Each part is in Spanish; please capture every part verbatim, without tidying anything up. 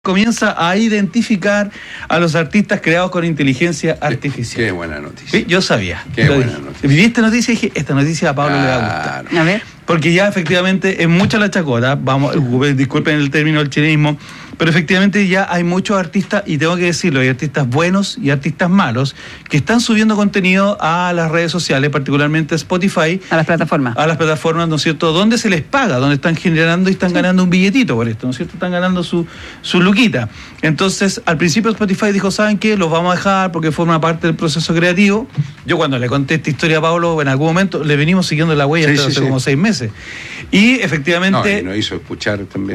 comienza a identificar a los artistas creados con inteligencia artificial. Qué, qué buena noticia. ¿Sí? Yo sabía. Qué Lo buena dije. noticia. Vi esta noticia y dije, esta noticia a Pablo claro. le va a gustar. A ver. Porque ya efectivamente es mucha la chacota, vamos, disculpen el término del chilenismo, pero efectivamente ya hay muchos artistas, y tengo que decirlo, hay artistas buenos y artistas malos, que están subiendo contenido a las redes sociales, particularmente Spotify. A las plataformas. A las plataformas, ¿no es cierto?, donde se les paga, donde están generando y están sí. ganando un billetito por esto, ¿no es cierto?, están ganando su, su luquita. Entonces, al principio Spotify dijo, ¿saben qué? Los vamos a dejar porque forma parte del proceso creativo. Yo cuando le conté esta historia a Pablo, en algún momento le venimos siguiendo la huella sí, hasta sí, hace sí. como seis meses. Y efectivamente... No, y nos hizo escuchar también.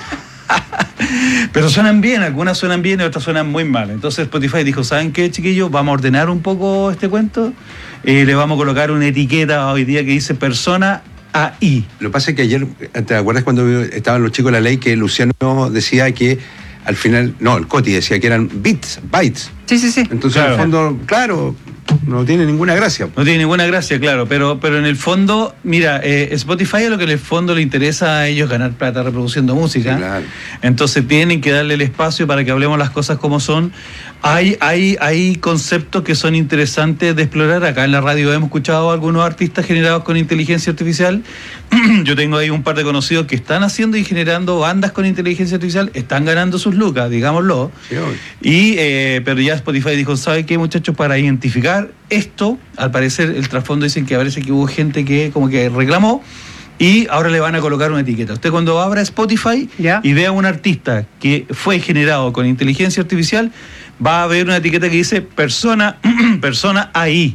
Pero suenan bien, algunas suenan bien y otras suenan muy mal. Entonces Spotify dijo, ¿saben qué, chiquillos? Vamos a ordenar un poco este cuento. Eh, le vamos a colocar una etiqueta hoy día que dice persona A I. Lo que pasa es que ayer, ¿te acuerdas cuando estaban los chicos de la ley que Luciano decía que al final, no, el Coti decía que eran bits, bytes? Sí, sí, sí. Entonces, claro. en el fondo, claro... No tiene ninguna gracia. No tiene ninguna gracia, claro, pero, pero en el fondo, mira, eh, Spotify es lo que en el fondo le interesa a ellos ganar plata reproduciendo música. Sí, claro. Entonces tienen que darle el espacio para que hablemos las cosas como son. Hay, hay, hay conceptos que son interesantes de explorar. Acá en la radio hemos escuchado a algunos artistas generados con inteligencia artificial. Yo tengo ahí un par de conocidos que están haciendo y generando bandas con inteligencia artificial, están ganando sus lucas, digámoslo. Sí, y eh, pero ya Spotify dijo, ¿sabe qué, muchachos? Para identificar esto, al parecer el trasfondo dicen que parece que hubo gente que como que reclamó y ahora le van a colocar una etiqueta. Usted cuando abra Spotify ¿Ya? y vea a un artista que fue generado con inteligencia artificial, va a ver una etiqueta que dice persona, persona A I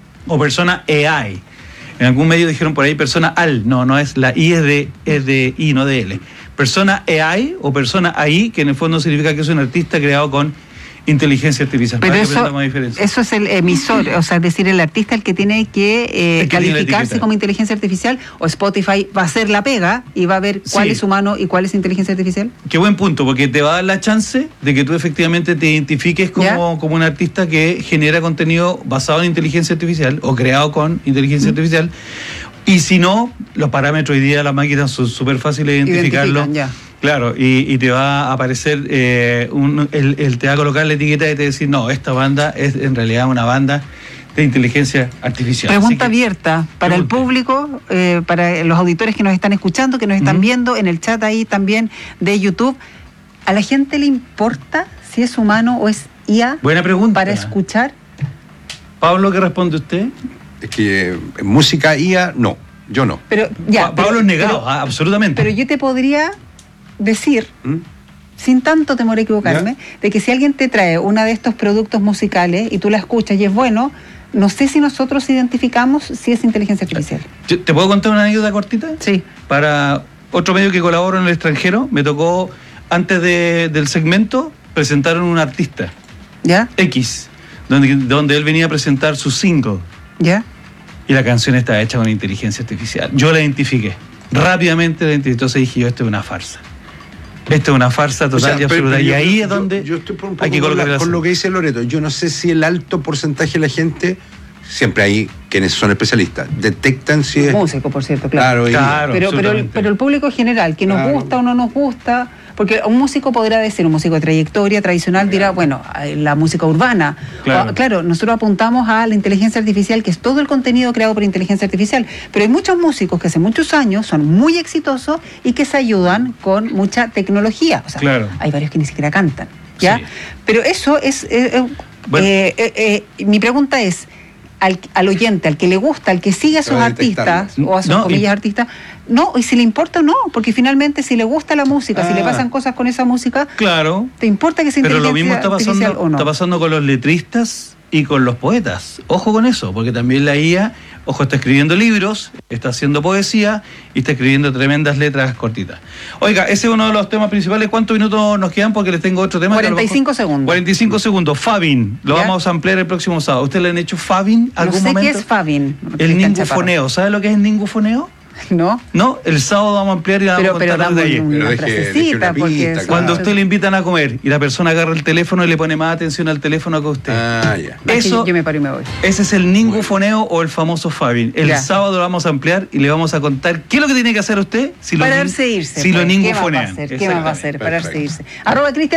o persona A I. En algún medio dijeron por ahí persona al, no, no es la I, es de, es de I, no de L. Persona A I o persona A I, que en el fondo significa que es un artista creado con inteligencia artificial. Pero eso, eso es el emisor, o sea, es decir, el artista el que tiene que, eh, que calificarse como inteligencia artificial, o Spotify va a hacer la pega y va a ver cuál sí. es humano y cuál es inteligencia artificial. Qué buen punto, porque te va a dar la chance de que tú efectivamente te identifiques como, como un artista que genera contenido basado en inteligencia artificial o creado con inteligencia mm. artificial. Y si no, los parámetros hoy día de las máquinas son súper fáciles de identificarlo. Claro, y, y te va a aparecer, eh, un, el, el, te va a colocar la etiqueta y te va a decir, no, esta banda es en realidad una banda de inteligencia artificial. Pregunta abierta para pregunta. el público, eh, para los auditores que nos están escuchando, que nos están uh-huh. viendo, en el chat ahí también de YouTube. ¿A la gente le importa si es humano o es I A? Buena pregunta. Para escuchar. Pablo, ¿qué responde usted? Es que en música I A, no, yo no. Pero, ya, Pablo pero, es negado, pero, ah, absolutamente. Pero yo te podría decir, ¿Mm? sin tanto temor a equivocarme, ¿Ya? de que si alguien te trae uno de estos productos musicales y tú la escuchas y es bueno, no sé si nosotros identificamos si es inteligencia artificial. ¿Te puedo contar una anécdota cortita? Sí. Para otro medio que colaboro en el extranjero, me tocó, antes de, del segmento, presentaron un artista. ¿Ya? X, donde, donde él venía a presentar su single. ¿Ya? Y la canción está hecha con inteligencia artificial. Yo la identifiqué. Rápidamente la identifiqué. Entonces dije yo, esto es una farsa. Esto es una farsa total, o sea, y absoluta. Pero, pero y ahí yo, es donde yo, yo estoy por un poco hay que colocar con, la, con lo que dice Loreto. Yo no sé si el alto porcentaje de la gente, siempre hay quienes son especialistas, detectan si es... Músico, por cierto, claro. Claro, claro pero, pero, el, pero el público general, que nos claro. gusta o no nos gusta... Porque un músico podrá decir, un músico de trayectoria tradicional dirá, bueno, la música urbana. Claro. O, claro, nosotros apuntamos a la inteligencia artificial, que es todo el contenido creado por inteligencia artificial. Pero hay muchos músicos que hace muchos años son muy exitosos y que se ayudan con mucha tecnología. O sea, claro. hay varios que ni siquiera cantan, ¿ya? Sí. Pero eso es... Eh, bueno. eh, eh, eh, mi pregunta es... Al, al oyente, al que le gusta, al que sigue a sus artistas o a sus no, comillas y... artistas, no, y si le importa o no, porque finalmente si le gusta la música, ah, si le pasan cosas con esa música, claro, ¿te importa que sea inteligencia artificial o no? Pero lo mismo está pasando, está pasando con los letristas y con los poetas. Ojo con eso, porque también la I A, ojo, está escribiendo libros, está haciendo poesía y está escribiendo tremendas letras cortitas. Oiga, ese es uno de los temas principales. ¿Cuántos minutos nos quedan? Porque les tengo otro tema. cuarenta y cinco segundos. cuarenta y cinco segundos. Fabin, lo ¿Ya? vamos a ampliar el próximo sábado. ¿Usted le han hecho Fabin algún no sé momento? ¿Qué es Fabin? El ningufoneo. ¿Sabe lo que es el ningufoneo? ¿no? No, el sábado vamos a ampliar y la vamos pero, a contar pero de ayer. una Pero frasecita, deje, porque pista, Cuando claro. usted le invitan a comer y la persona agarra el teléfono y le pone más atención al teléfono que a usted. Ah, ya. Eso, yo me paro y me voy. Ese es el ningufoneo o el famoso Fabin. El Ya. sábado lo vamos a ampliar y le vamos a contar qué es lo que tiene que hacer usted si lo, Pararse e irse. si lo pues. ¿Qué más va a ningufonean. hacer? ¿Qué más va a hacer? Exactamente. Pararse e Perfecto. irse. Arroba Cristian